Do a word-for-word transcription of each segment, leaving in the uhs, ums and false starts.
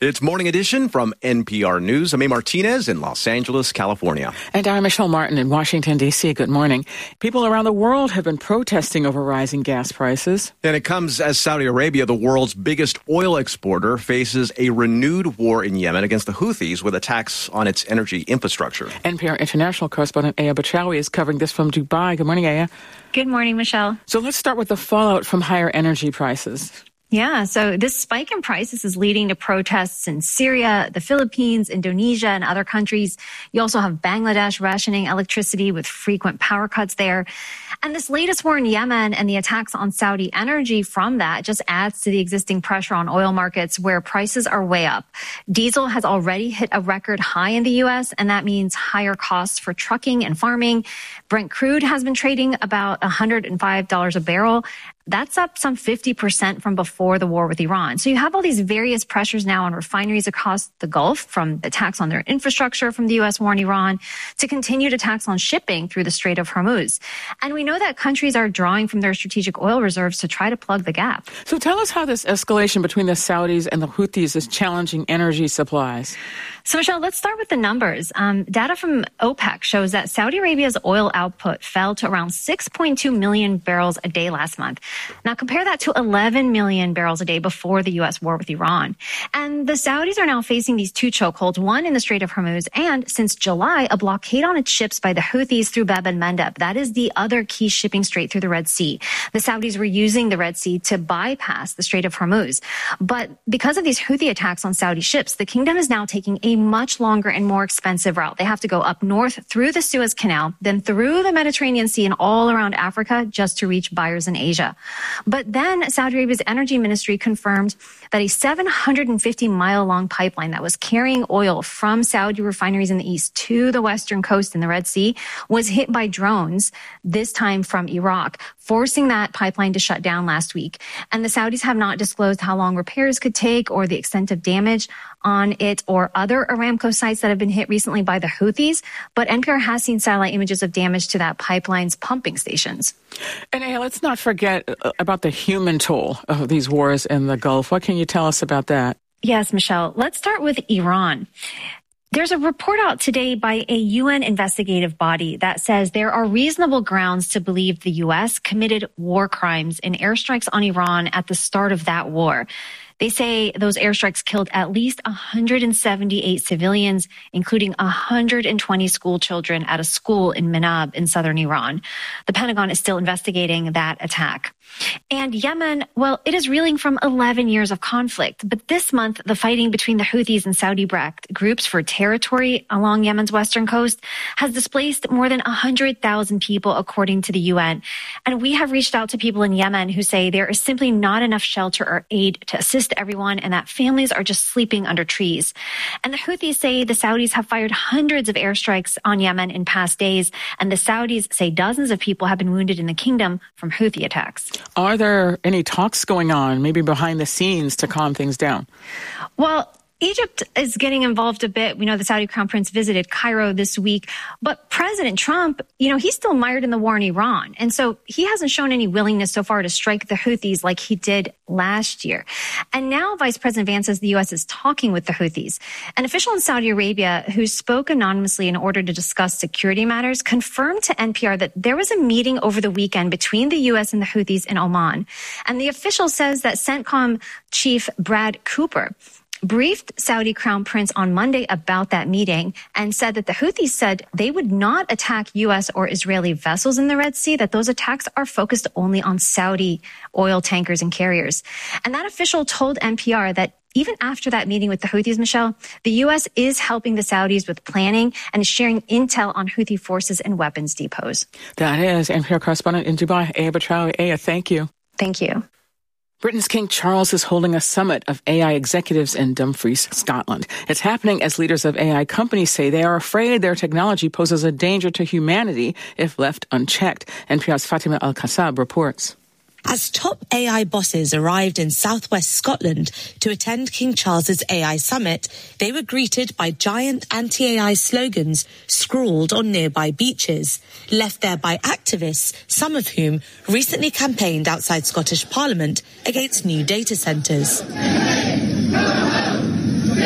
It's Morning Edition from N P R News. I'm A. Martinez in Los Angeles, California. And I'm Michelle Martin in Washington, D C. Good morning. People around the world have been protesting over rising gas prices. And it comes as Saudi Arabia, the world's biggest oil exporter, faces a renewed war in Yemen against the Houthis with attacks on its energy infrastructure. N P R international correspondent Aya Bachawi is covering this from Dubai. Good morning, Aya. Good morning, Michelle. So let's start with the fallout from higher energy prices. Yeah, so this spike in prices is leading to protests in Syria, the Philippines, Indonesia, and other countries. You also have Bangladesh rationing electricity with frequent power cuts there. And this latest war in Yemen and the attacks on Saudi energy from that just adds to the existing pressure on oil markets where prices are way up. Diesel has already hit a record high in the U S, and that means higher costs for trucking and farming. Brent crude has been trading about one hundred five dollars a barrel. That's up some fifty percent from before the war with Iran. So you have all these various pressures now on refineries across the Gulf, from attacks on their infrastructure from the U S war in Iran to continued attacks on shipping through the Strait of Hormuz. And we know that countries are drawing from their strategic oil reserves to try to plug the gap. So tell us how this escalation between the Saudis and the Houthis is challenging energy supplies. So, Michelle, let's start with the numbers. Um, data from OPEC shows that Saudi Arabia's oil output fell to around six point two million barrels a day last month. Now, compare that to eleven million barrels a day before the U S war with Iran. And the Saudis are now facing these two chokeholds, one in the Strait of Hormuz, and since July, a blockade on its ships by the Houthis through Bab el-Mandeb. That is the other key shipping strait through the Red Sea. The Saudis were using the Red Sea to bypass the Strait of Hormuz. But because of these Houthi attacks on Saudi ships, the kingdom is now taking a much longer and more expensive route. They have to go up north through the Suez Canal, then through the Mediterranean Sea and all around Africa just to reach buyers in Asia. But then Saudi Arabia's energy ministry confirmed that a seven hundred fifty mile long pipeline that was carrying oil from Saudi refineries in the east to the western coast in the Red Sea was hit by drones, this time from Iraq, forcing that pipeline to shut down last week. And the Saudis have not disclosed how long repairs could take or the extent of damage on it or other Aramco sites that have been hit recently by the Houthis. But N P R has seen satellite images of damage to that pipeline's pumping stations. And hey, let's not forget about the human toll of these wars in the Gulf. What can you tell us about that? Yes, Michelle. Let's start with Iran. There's a report out today by a U N investigative body that says there are reasonable grounds to believe the U S committed war crimes in airstrikes on Iran at the start of that war. They say those airstrikes killed at least one hundred seventy-eight civilians, including one hundred twenty school children at a school in Manab in southern Iran. The Pentagon is still investigating that attack. And Yemen, well, it is reeling from eleven years of conflict. But this month, the fighting between the Houthis and Saudi-backed groups for territory along Yemen's western coast has displaced more than one hundred thousand people, according to the U N. And we have reached out to people in Yemen who say there is simply not enough shelter or aid to assist everyone and that families are just sleeping under trees. And the Houthis say the Saudis have fired hundreds of airstrikes on Yemen in past days, and the Saudis say dozens of people have been wounded in the kingdom from Houthi attacks. Are there any talks going on, maybe behind the scenes, to calm things down? Well, Egypt is getting involved a bit. We know the Saudi Crown Prince visited Cairo this week, but President Trump, you know, he's still mired in the war in Iran. And so he hasn't shown any willingness so far to strike the Houthis like he did last year. And now Vice President Vance says the U S is talking with the Houthis. An official in Saudi Arabia who spoke anonymously in order to discuss security matters confirmed to N P R that there was a meeting over the weekend between the U S and the Houthis in Oman. And the official says that CENTCOM Chief Brad Cooper briefed Saudi Crown Prince on Monday about that meeting and said that the Houthis said they would not attack U S or Israeli vessels in the Red Sea, that those attacks are focused only on Saudi oil tankers and carriers. And that official told N P R that even after that meeting with the Houthis, Michelle, the U S is helping the Saudis with planning and is sharing intel on Houthi forces and weapons depots. That is N P R correspondent in Dubai, Aya Bachawi. Aya, thank you. Thank you. Britain's King Charles is holding a summit of A I executives in Dumfries, Scotland. It's happening as leaders of A I companies say they are afraid their technology poses a danger to humanity if left unchecked. N P R's Fatima Al-Kassab reports. As top A I bosses arrived in southwest Scotland to attend King Charles's A I summit, they were greeted by giant anti-A I slogans scrawled on nearby beaches, left there by activists, some of whom recently campaigned outside Scottish Parliament against new data centres.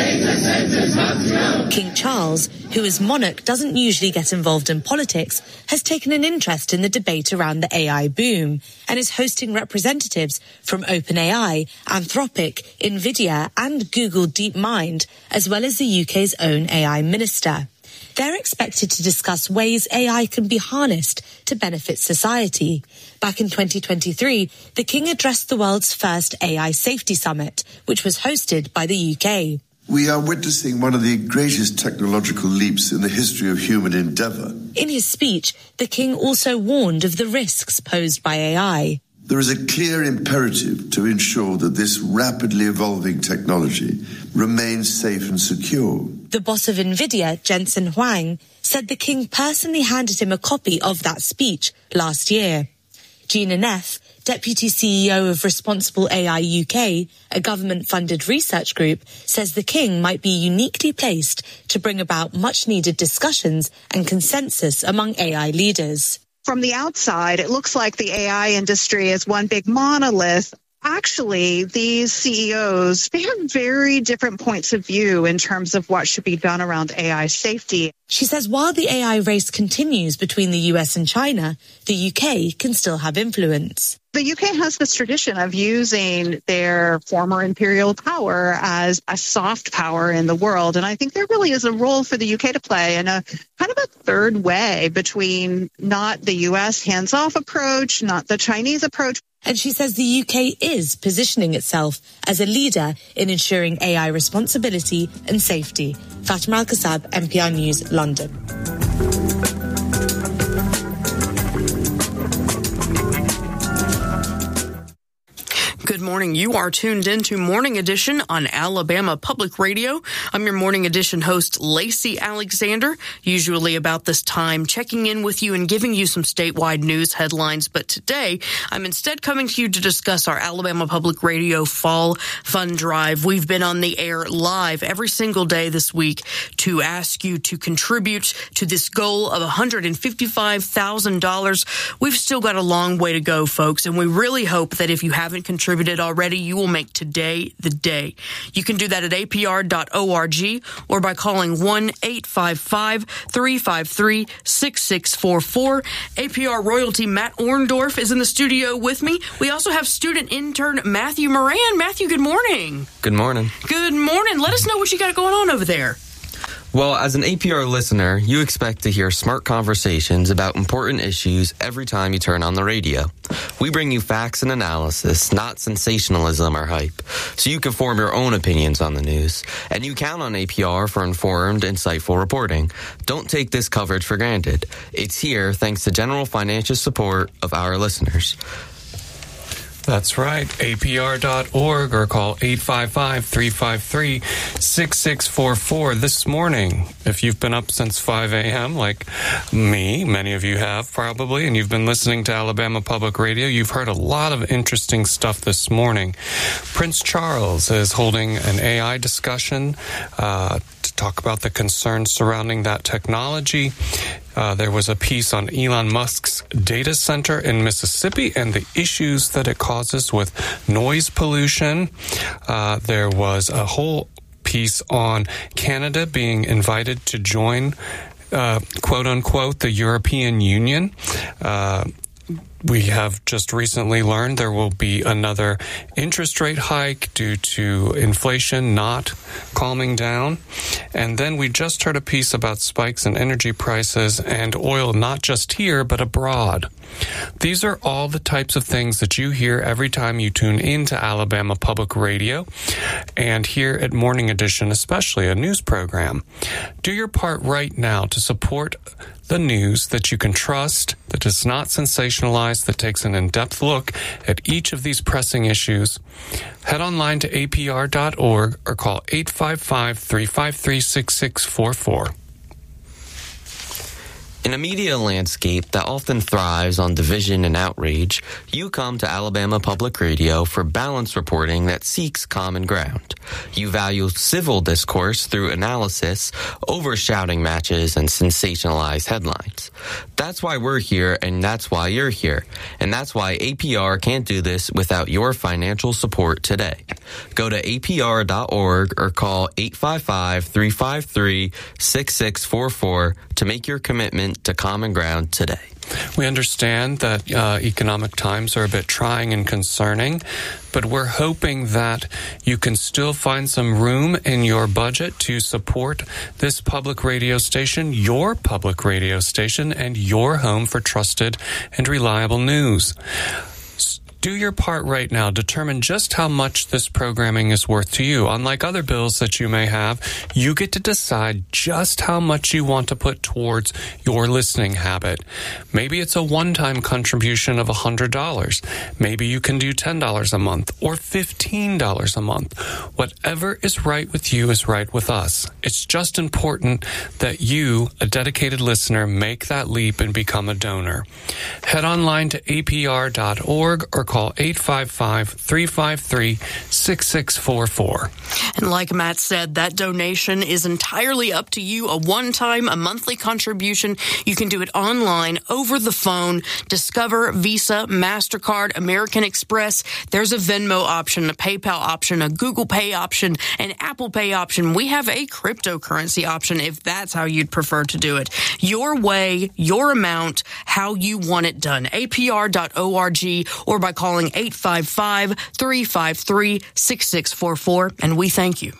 King Charles, who as monarch doesn't usually get involved in politics, has taken an interest in the debate around the A I boom and is hosting representatives from OpenAI, Anthropic, Nvidia and Google DeepMind, as well as the U K's own A I minister. They're expected to discuss ways A I can be harnessed to benefit society. Back in twenty twenty-three, the King addressed the world's first A I Safety Summit, which was hosted by the U K. We are witnessing one of the greatest technological leaps in the history of human endeavour. In his speech, the King also warned of the risks posed by A I. There is a clear imperative to ensure that this rapidly evolving technology remains safe and secure. The boss of Nvidia, Jensen Huang, said the King personally handed him a copy of that speech last year. Gina Neff, Deputy C E O of Responsible A I U K, a government-funded research group, says the King might be uniquely placed to bring about much-needed discussions and consensus among A I leaders. From the outside, it looks like the A I industry is one big monolith. Actually, these C E Os, they have very different points of view in terms of what should be done around A I safety. She says while the A I race continues between the U S and China, the U K can still have influence. The U K has this tradition of using their former imperial power as a soft power in the world. And I think there really is a role for the U K to play in a kind of a third way between not the U S hands-off approach, not the Chinese approach. And she says the U K is positioning itself as a leader in ensuring A I responsibility and safety. Fatima Al-Kassab, N P R News, London. Good morning. You are tuned into Morning Edition on Alabama Public Radio. I'm your Morning Edition host, Lacey Alexander, usually about this time checking in with you and giving you some statewide news headlines. But today, I'm instead coming to you to discuss our Alabama Public Radio Fall Fund Drive. We've been on the air live every single day this week to ask you to contribute to this goal of one hundred fifty-five thousand dollars. We've still got a long way to go, folks, and we really hope that if you haven't contributed already, you will make today the day. You can do that at A P R dot org or by calling one eight five five, three five three, six six four four. A P R royalty Matt Orndorff is in the studio with me. We also have student intern Matthew Moran. Matthew, good morning. Good morning. Good morning. Let us know what you got going on over there. Well, as an A P R listener, you expect to hear smart conversations about important issues every time you turn on the radio. We bring you facts and analysis, not sensationalism or hype, so you can form your own opinions on the news. And you count on A P R for informed, insightful reporting. Don't take this coverage for granted. It's here thanks to general financial support of our listeners. That's right, A P R dot org or call eight five five, three five three, six six four four. This morning, if you've been up since five a.m. like me, many of you have probably, and you've been listening to Alabama Public Radio, you've heard a lot of interesting stuff this morning. Prince Charles is holding an A I discussion uh, to talk about the concerns surrounding that technology. Uh, there was a piece on Elon Musk's data center in Mississippi and the issues that it causes with noise pollution. Uh, there was a whole piece on Canada being invited to join, uh, quote unquote, the European Union. Uh, We have just recently learned there will be another interest rate hike due to inflation not calming down. And then we just heard a piece about spikes in energy prices and oil, not just here, but abroad. These are all the types of things that you hear every time you tune into Alabama Public Radio and here at Morning Edition, especially a news program. Do your part right now to support the news that you can trust, that is not sensationalized, that takes an in-depth look at each of these pressing issues. Head online to A P R dot org or call eight five five, three five three, six six four four. In a media landscape that often thrives on division and outrage, you come to Alabama Public Radio for balanced reporting that seeks common ground. You value civil discourse through analysis over shouting matches and sensationalized headlines. That's why we're here, and that's why you're here. And that's why A P R can't do this without your financial support today. Go to A P R dot org or call eight five five, three five three, six six four four to make your commitment to common ground today. We understand that uh, economic times are a bit trying and concerning, but we're hoping that you can still find some room in your budget to support this public radio station, your public radio station, and your home for trusted and reliable news. Do your part right now. Determine just how much this programming is worth to you. Unlike other bills that you may have, you get to decide just how much you want to put towards your listening habit. Maybe it's a one-time contribution of one hundred dollars. Maybe you can do ten dollars a month or fifteen dollars a month. Whatever is right with you is right with us. It's just important that you, a dedicated listener, make that leap and become a donor. Head online to A P R dot org or call eight five five, three five three, six six four four. And like Matt said, that donation is entirely up to you. A one-time, a monthly contribution. You can do it online, over the phone. Discover, Visa, MasterCard, American Express. There's a Venmo option, a PayPal option, a Google Pay option, an Apple Pay option. We have a cryptocurrency option if that's how you'd prefer to do it. Your way, your amount, how you want it done. A P R dot org or by calling eight five five, three five three, six six four four, and we thank you.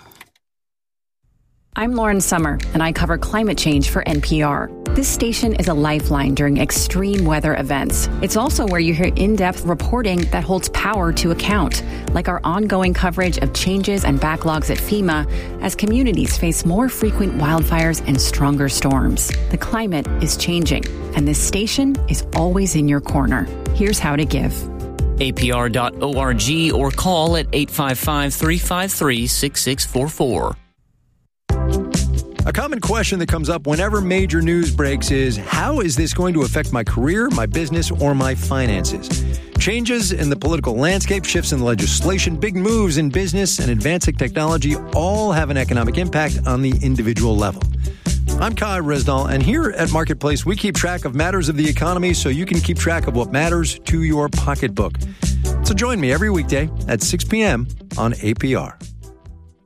I'm Lauren Summer, and I cover climate change for N P R. This station is a lifeline during extreme weather events. It's also where you hear in-depth reporting that holds power to account, like our ongoing coverage of changes and backlogs at FEMA as communities face more frequent wildfires and stronger storms. The climate is changing, and this station is always in your corner. Here's how to give. A P R dot org or call at eight five five, three five three, six six four four. A common question that comes up whenever major news breaks is, how is this going to affect my career, my business, or my finances? Changes in the political landscape, shifts in legislation, big moves in business, and advancing technology all have an economic impact on the individual level. I'm Kai Resdahl, and here at Marketplace, we keep track of matters of the economy so you can keep track of what matters to your pocketbook. So join me every weekday at six p.m. on A P R.